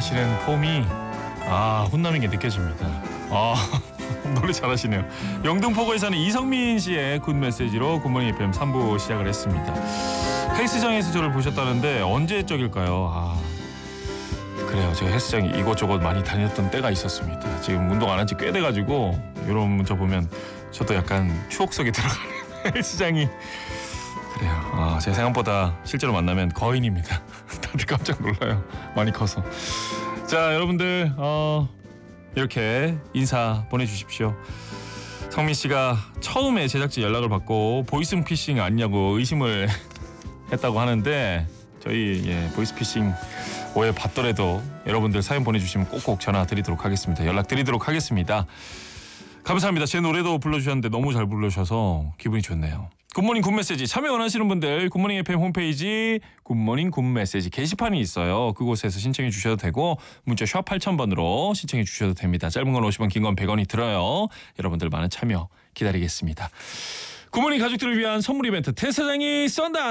하시는 폼이 훈남인 게 느껴집니다. 노래 잘하시네요. 영등포구에 사는 이성민 씨의 굿 메시지로 굿모닝 FM 3부 시작을 했습니다. 헬스장에서 저를 보셨다는데 언제 적일까요? 그래요. 제가 헬스장 이곳저곳 많이 다녔던 때가 있었습니다. 지금 운동 안 한 지 꽤 돼가지고 이런 문자 보면 저도 약간 추억 속에 들어가는 헬스장이 그래요. 제 생각보다 실제로 만나면 거인입니다. 다들 깜짝 놀라요. 많이 커서. 자, 여러분들 이렇게 인사 보내주십시오. 성민 씨가 처음에 제작진 연락을 받고 보이스피싱 아니냐고 의심을 했다고 하는데 저희 보이스피싱 오해 받더라도 여러분들 사연 보내주시면 꼭꼭 전화 드리도록 하겠습니다. 연락 드리도록 하겠습니다. 감사합니다. 제 노래도 불러주셨는데 너무 잘 불러주셔서 기분이 좋네요. 굿모닝 굿메시지 참여 원하시는 분들 굿모닝 FM 홈페이지 굿모닝 굿메시지 게시판이 있어요. 그곳에서 신청해 주셔도 되고 문자 샵 8000번으로 신청해 주셔도 됩니다. 짧은 건 50원 긴 건 100원이 들어요. 여러분들 많은 참여 기다리겠습니다. 굿모닝 가족들을 위한 선물 이벤트 태사장이 쏜다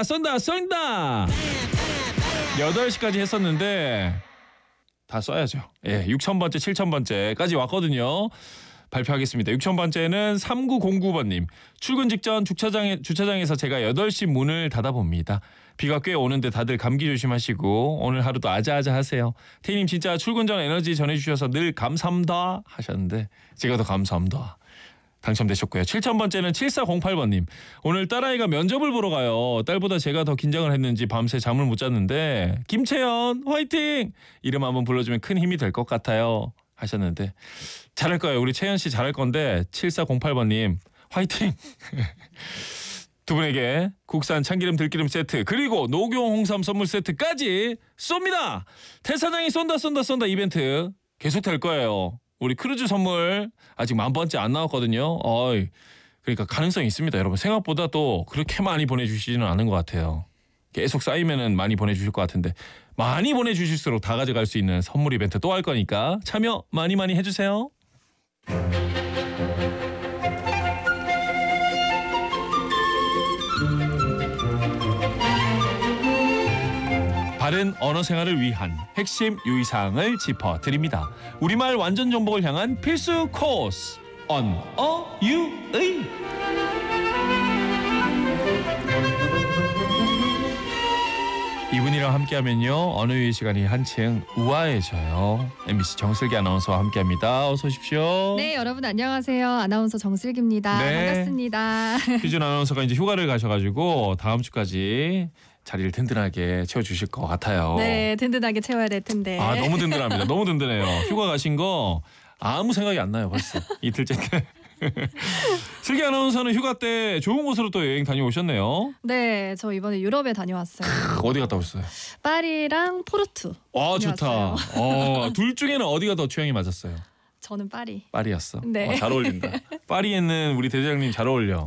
8시까지 했었는데 다 써야죠. 6000번째 7000번째까지 왔거든요. 발표하겠습니다. 6000번째는 3909번님. 출근 직전 주차장에서 제가 8시 문을 닫아봅니다. 비가 꽤 오는데 다들 감기 조심하시고 오늘 하루도 아자아자 하세요. 태희님 진짜 출근 전 에너지 전해주셔서 늘 감사합니다 하셨는데 제가 더 감사합니다. 당첨되셨고요. 7000번째는 7408번님. 오늘 딸아이가 면접을 보러 가요. 딸보다 제가 더 긴장을 했는지 밤새 잠을 못 잤는데 김채연 화이팅! 이름 한번 불러주면 큰 힘이 될 것 같아요 하셨는데 잘할 거예요. 우리 채연 씨 잘할 건데 7408번님 화이팅! 두 분에게 국산 참기름 들기름 세트 그리고 녹용 홍삼 선물 세트까지 쏩니다. 태사장이 쏜다 이벤트 계속될 거예요. 우리 크루즈 선물 아직 10,000번째 안 나왔거든요. 그러니까 가능성이 있습니다. 여러분 생각보다 또 그렇게 많이 보내주시지는 않은 것 같아요. 계속 쌓이면은 많이 보내주실 것 같은데 많이 보내주실수록 다 가져갈 수 있는 선물 이벤트 또 할 거니까 참여 많이 해주세요. 바른 언어 생활을 위한 핵심 유의사항을 짚어드립니다. 우리말 완전 정복을 향한 필수 코스 언어유의. 이분이랑 함께하면요 언어유의 시간이 한층 우아해져요. MBC 정슬기 아나운서와 함께합니다. 어서 오십시오. 네, 여러분 안녕하세요. 아나운서 정슬기입니다. 네. 반갑습니다. 희준 아나운서가 이제 휴가를 가셔가지고 다음 주까지 자리를 든든하게 채워주실 것 같아요. 네, 든든하게 채워야 될 텐데. 너무 든든합니다. 너무 든든해요. 휴가 가신 거 아무 생각이 안 나요. 벌써 이틀째인데. 슬기 아나운서는 휴가 때 좋은 곳으로 또 여행 다녀오셨네요. 네, 저 이번에 유럽에 다녀왔어요. 어디 갔다 오셨어요? 파리랑 포르투. 좋다. 둘 중에는 어디가 더 취향이 맞았어요? 저는 파리. 파리였어. 네. 잘 어울린다. 파리에 있는 우리 대장님 잘 어울려.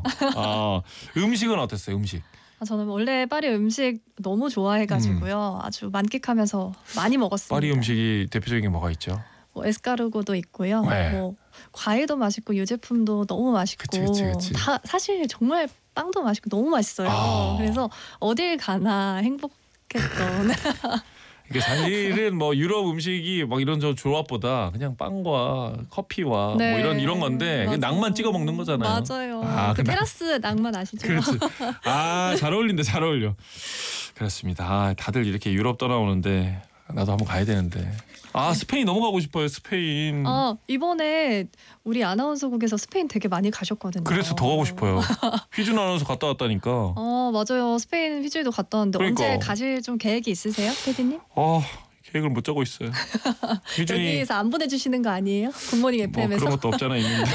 음식은 어땠어요? 음식? 저는 원래 파리 음식 너무 좋아해가지고요. 아주 만끽하면서 많이 먹었습니다. 파리 음식이 대표적인 게 뭐가 있죠? 에스카르고도 있고요. 네. 과일도 맛있고 유제품도 너무 맛있고 그치. 다 사실 정말 빵도 맛있고 너무 맛있어요. 그래서 어딜 가나 행복했던. 이게 사실은 유럽 음식이 이런 저 조합보다 그냥 빵과 커피와 네. 이런 건데 맞아요. 낭만 찍어 먹는 거잖아요. 맞아요. 그 테라스 낭만 아시죠? 그렇지. 잘 어울린다. 잘 어울려. 그렇습니다. 다들 이렇게 유럽 떠나오는데 나도 한번 가야 되는데. 스페인 너무 가고 싶어요. 스페인. 이번에 우리 아나운서국에서 스페인 되게 많이 가셨거든요. 그래서 더 가고 싶어요. 휘준 아나운서 갔다 왔다니까. 맞아요. 스페인 휘주이도 갔다 왔는데 그러니까. 언제 가실 좀 계획이 있으세요, PD님? 계획을 못 짜고 있어요. 휘준이 여기에서 안 보내주시는 거 아니에요? 굿모닝 FM에서. 그런 것도 없잖아 있는데.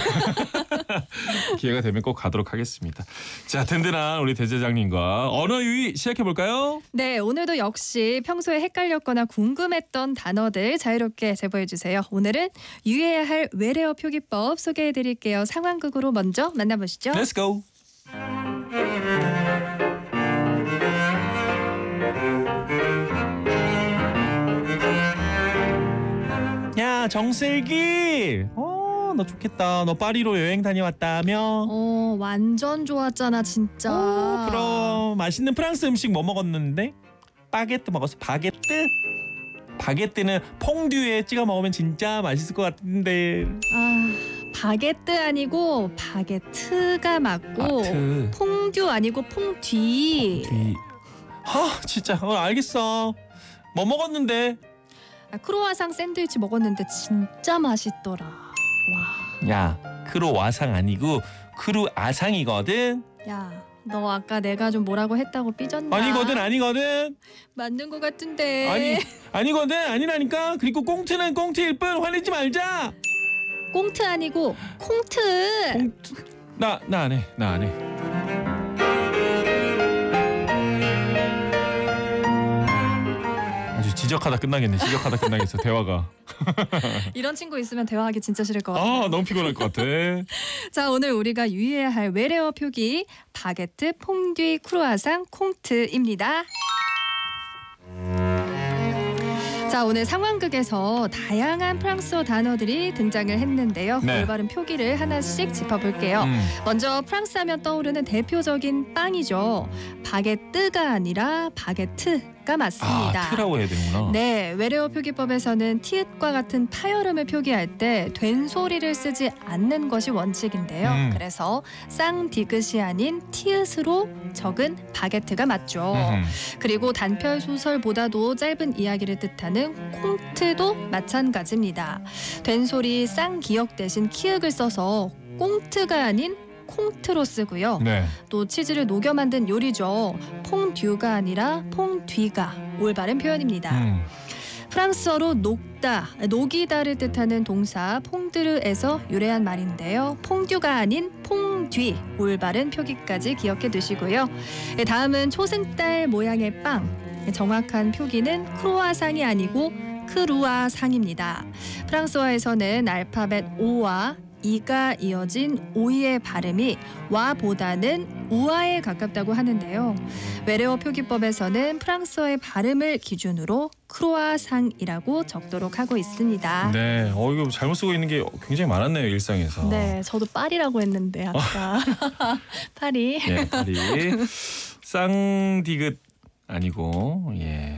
기회가 되면 꼭 가도록 하겠습니다. 자, 든든한 우리 대제장님과 언어 유희 시작해 볼까요? 네, 오늘도 역시 평소에 헷갈렸거나 궁금했던 단어들 자유롭게 제보해 주세요. 오늘은 유의해야 할 외래어 표기법 소개해 드릴게요. 상황극으로 먼저 만나보시죠. Let's go. 야, 정슬기. 너 좋겠다. 너 파리로 여행 다녀왔다며? 완전 좋았잖아 진짜. 그럼 맛있는 프랑스 음식 뭐 먹었는데? 바게트 먹었어. 바게트? 바게트는 퐁듀에 찍어 먹으면 진짜 맛있을 것 같은데. 바게트 아니고 바게트가 맞고 트. 퐁듀 아니고 퐁뒤. 진짜 알겠어. 뭐 먹었는데? 크로와상 샌드위치 먹었는데 진짜 맛있더라. 와. 야, 크로와상 아니고 크루아상이거든. 야, 너 아까 내가 좀 뭐라고 했다고 삐졌나? 아니거든. 맞는 것 같은데. 아니거든. 아니라니까. 그리고 꽁트는 꽁트일 뿐 화내지 말자. 꽁트 아니고 콩트. 나 안 해. 아주 지적하다 끝나겠어 대화가. 이런 친구 있으면 대화하기 진짜 싫을 것 같아. 너무 피곤할 것 같아. 자, 오늘 우리가 유의해야 할 외래어 표기 바게트, 퐁듀, 크루아상, 콩트입니다. 자, 오늘 상황극에서 다양한 프랑스어 단어들이 등장을 했는데요. 네. 올바른 표기를 하나씩 짚어볼게요. 먼저 프랑스 하면 떠오르는 대표적인 빵이죠. 바게뜨가 아니라 바게트가 맞습니다. 트라고 해야 되는구나. 네, 외래어 표기법에서는 티읕과 같은 파열음을 표기할 때 된 소리를 쓰지 않는 것이 원칙인데요. 그래서 쌍디귿이 아닌 티읕으로 적은 바게트가 맞죠. 그리고 단편 소설보다도 짧은 이야기를 뜻하는 콩트도 마찬가지입니다. 된 소리 쌍기역 대신 키읔을 써서 꽁트가 아닌 콩트로 쓰고요. 네. 또 치즈를 녹여 만든 요리죠. 퐁듀가 아니라 퐁뒤가 올바른 표현입니다. 프랑스어로 녹이다를 뜻하는 동사 퐁드르에서 유래한 말인데요. 퐁듀가 아닌 퐁뒤 올바른 표기까지 기억해 두시고요. 다음은 초승달 모양의 빵. 정확한 표기는 크로아상이 아니고 크루아상입니다. 프랑스어에서는 알파벳 O와 이가 이어진 오이의 발음이 와보다는 우아에 가깝다고 하는데요. 외래어 표기법에서는 프랑스어의 발음을 기준으로 크로아상이라고 적도록 하고 있습니다. 네. 이거 잘못 쓰고 있는 게 굉장히 많았네요, 일상에서. 네, 저도 파리라고 했는데 아까 파리. 예, 파리. 쌍디귿 아니고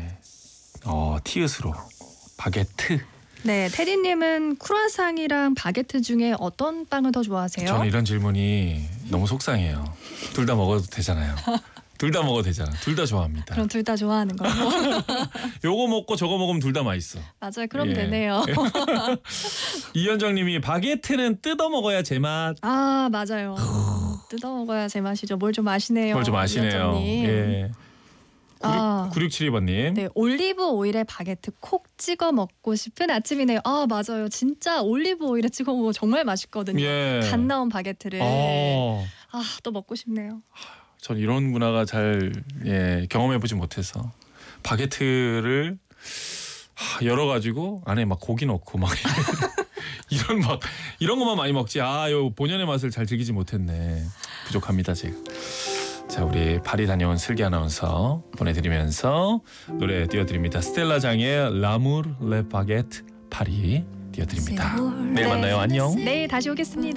티읕으로 바게트. 네, 테디님은 크루아상이랑 바게트 중에 어떤 빵을 더 좋아하세요? 저는 이런 질문이 너무 속상해요. 둘 다 먹어도 되잖아요. 둘 다 먹어도 되잖아. 둘 다 좋아합니다. 그럼 둘 다 좋아하는 거고. 요거 먹고 저거 먹으면 둘 다 맛있어. 맞아요. 그럼 예. 되네요. 이현정님이 바게트는 뜯어 먹어야 제맛. 맞아요. 뜯어 먹어야 제맛이죠. 뭘 좀 아시네요. 뭘 좀 아시네요. 이현정님. 예. 9672번님. 네, 올리브 오일에 바게트 콕 찍어 먹고 싶은 아침이네요. 맞아요. 진짜 올리브 오일에 찍어 먹으면 정말 맛있거든요. 예. 갓 나온 바게트를. 또 먹고 싶네요. 전 이런 문화가 잘 경험해보지 못해서 바게트를 열어가지고 안에 막 고기 넣고 막 이런 것만 많이 먹지. 요 본연의 맛을 잘 즐기지 못했네. 부족합니다 지금. 자, 우리 파리 다녀온 슬기 아나운서 보내드리면서 노래 띄워드립니다. 스텔라 장의 라무르 레 바게트 파리 띄워드립니다. 내일 만나요. 안녕. 내일 다시 오겠습니다.